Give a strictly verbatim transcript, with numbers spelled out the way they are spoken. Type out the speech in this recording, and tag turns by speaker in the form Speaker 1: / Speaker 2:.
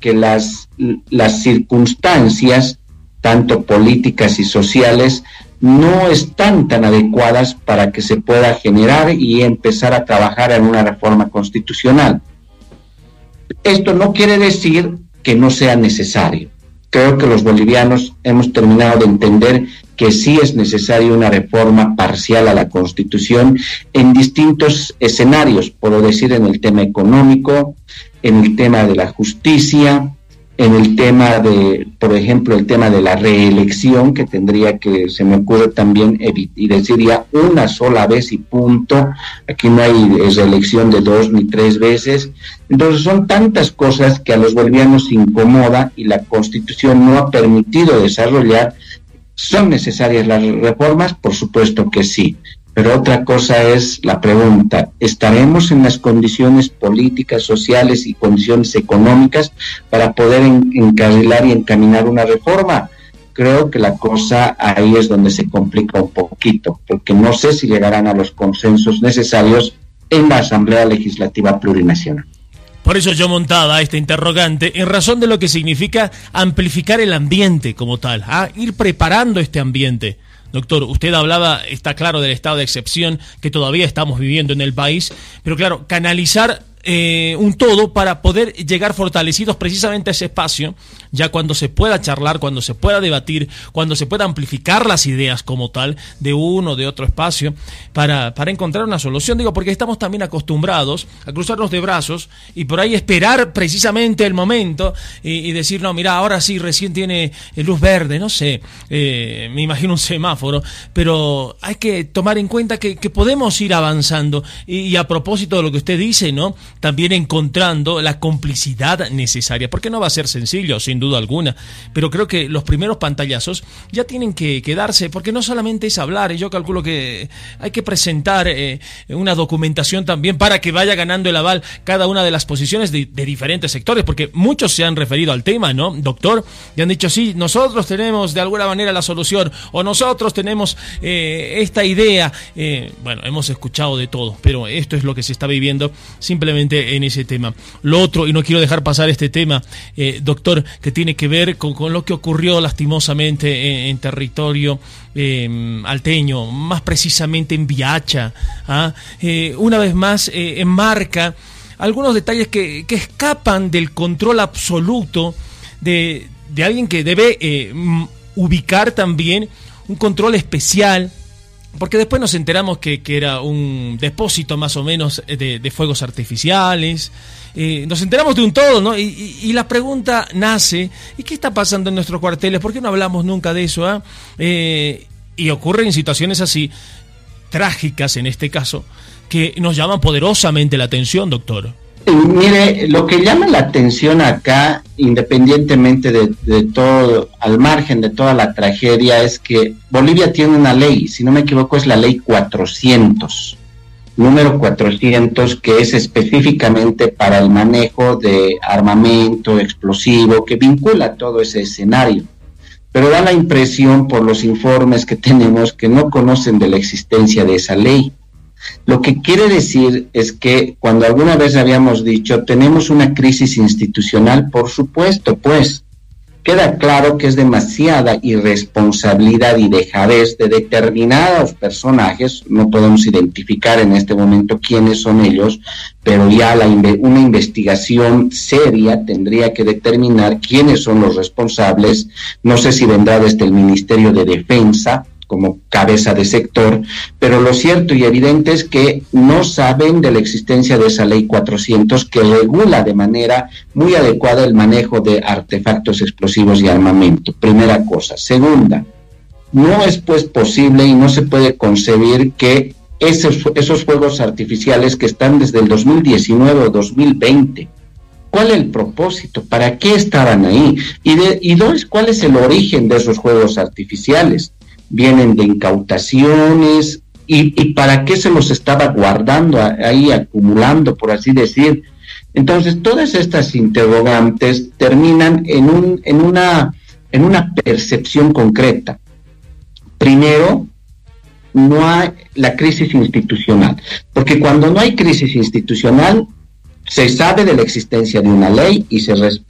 Speaker 1: que las, las circunstancias, tanto políticas y sociales, no están tan adecuadas para que se pueda generar y empezar a trabajar en una reforma constitucional. Esto no quiere decir que no sea necesario. Creo que los bolivianos hemos terminado de entender que sí es necesaria una reforma parcial a la Constitución en distintos escenarios, puedo decir en el tema económico, en el tema de la justicia, en el tema de, por ejemplo, el tema de la reelección, que tendría que, se me ocurre también, y decir ya una sola vez y punto, aquí no hay reelección de dos ni tres veces. Entonces son tantas cosas que a los bolivianos incomoda y la Constitución no ha permitido desarrollar. ¿Son necesarias las reformas? Por supuesto que sí. Pero otra cosa es la pregunta, ¿estaremos en las condiciones políticas, sociales y condiciones económicas para poder en, encarrilar y encaminar una reforma? Creo que la cosa ahí es donde se complica un poquito, porque no sé si llegarán a los consensos necesarios en la Asamblea Legislativa Plurinacional.
Speaker 2: Por eso yo montaba esta interrogante en razón de lo que significa amplificar el ambiente como tal, ¿ah? Ir preparando este ambiente. Doctor, usted hablaba, está claro, del estado de excepción que todavía estamos viviendo en el país, pero claro, canalizar eh, un todo para poder llegar fortalecidos precisamente a ese espacio, ya cuando se pueda charlar, cuando se pueda debatir, cuando se pueda amplificar las ideas como tal de uno o de otro espacio, para, para encontrar una solución. Digo, porque estamos también acostumbrados a cruzarnos de brazos y por ahí esperar precisamente el momento y, y decir, no, mira, ahora sí, recién tiene luz verde, no sé, eh, me imagino un semáforo, pero hay que tomar en cuenta que, que podemos ir avanzando y, y a propósito de lo que usted dice, ¿no? También encontrando la complicidad necesaria, porque no va a ser sencillo, sin duda alguna, pero creo que los primeros pantallazos ya tienen que quedarse, porque no solamente es hablar, yo calculo que hay que presentar eh, una documentación también para que vaya ganando el aval cada una de las posiciones de, de diferentes sectores, porque muchos se han referido al tema, ¿no, doctor? Y han dicho, sí, nosotros tenemos de alguna manera la solución, o nosotros tenemos eh, esta idea, eh, bueno, hemos escuchado de todo, pero esto es lo que se está viviendo simplemente en ese tema. Lo otro, y no quiero dejar pasar este tema, eh, doctor, que tiene que ver con, con lo que ocurrió lastimosamente en, en territorio eh, alteño, más precisamente en Viacha, ¿ah? eh, una vez más eh, enmarca algunos detalles que, que escapan del control absoluto de, de alguien que debe eh, ubicar también un control especial, porque después nos enteramos que, que era un depósito más o menos de, de fuegos artificiales, eh, nos enteramos de un todo, ¿no? Y, y, y la pregunta nace, ¿y qué está pasando en nuestros cuarteles? ¿Por qué no hablamos nunca de eso? ¿Ah? Eh, y ocurren situaciones así, trágicas en este caso, que nos llaman poderosamente la atención, doctor.
Speaker 1: Mire, lo que llama la atención acá, independientemente de, de todo, al margen de toda la tragedia, es que Bolivia tiene una ley, si no me equivoco es la ley cuatrocientos, número cuatrocientos, que es específicamente para el manejo de armamento explosivo, que vincula todo ese escenario. Pero da la impresión, por los informes que tenemos, que no conocen de la existencia de esa ley. Lo que quiere decir es que cuando alguna vez habíamos dicho tenemos una crisis institucional, por supuesto, pues queda claro que es demasiada irresponsabilidad y dejadez de determinados personajes, no podemos identificar en este momento quiénes son ellos, pero ya la, una investigación seria tendría que determinar quiénes son los responsables. No sé si vendrá desde el Ministerio de Defensa como cabeza de sector, pero lo cierto y evidente es que no saben de la existencia de esa ley cuatrocientos que regula de manera muy adecuada el manejo de artefactos explosivos y armamento. Primera cosa. Segunda, no es pues posible y no se puede concebir que esos, esos fuegos artificiales que están desde el dos mil diecinueve o dos mil veinte, ¿cuál es el propósito? ¿Para qué estaban ahí? Y, de, y dos, ¿cuál es el origen de esos fuegos artificiales? Vienen de incautaciones, y, y para qué se los estaba guardando ahí, acumulando, por así decir. Entonces, todas estas interrogantes terminan en, un, en, una, en una percepción concreta. Primero, no hay la crisis institucional, porque cuando no hay crisis institucional, se sabe de la existencia de una ley y se respeta